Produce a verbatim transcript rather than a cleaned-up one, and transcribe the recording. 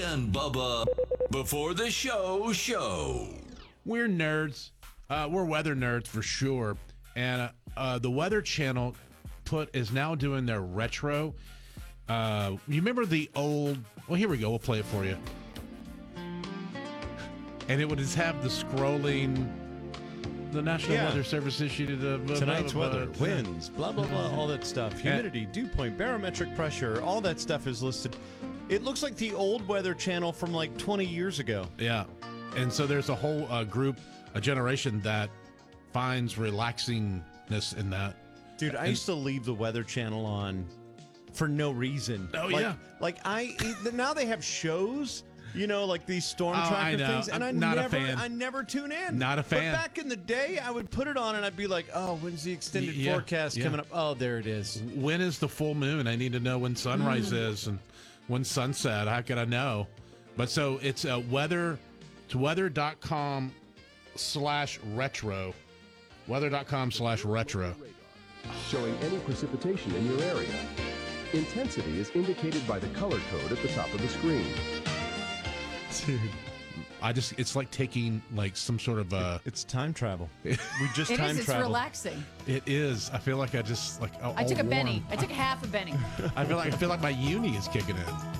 and Bubba before the show show. We're nerds. Uh, we're weather nerds for sure. And uh, uh, the Weather Channel put is now doing their retro. Uh, you remember the old? Well, here we go. We'll play it for you. And it would just have the scrolling. The National Yeah. Weather Service issued a blah, Tonight's blah, blah, weather, blah. winds, blah, blah, blah, all that stuff. Humidity, dew point, barometric pressure, all that stuff is listed. It looks like the old Weather Channel from like twenty years ago. Yeah. And so there's a whole uh, group, a generation that finds relaxingness in that. Dude, I used to leave the Weather Channel on for no reason. Oh, like, yeah. Like, I, now they have shows, you know, like these storm Oh, I tracker know. things, and I I'm not a never, fan. I never tune in. Not a fan. But back in the day, I would put it on and I'd be like, oh, when's the extended Yeah, forecast yeah. coming up? Oh, there it is. When is the full moon? I need to know when sunrise is and when sunset. How can I know? But so it's uh, weather, it's weather.com slash retro. Weather.com slash retro. Showing any precipitation in your area. Intensity is indicated by the color code at the top of the screen. Dude, I just, it's like taking like some sort of uh it's time travel. We just It time is. It's travel. relaxing. it is. I feel like I just like I took a Benny. I took half a Benny. I feel like I feel like my uni is kicking in.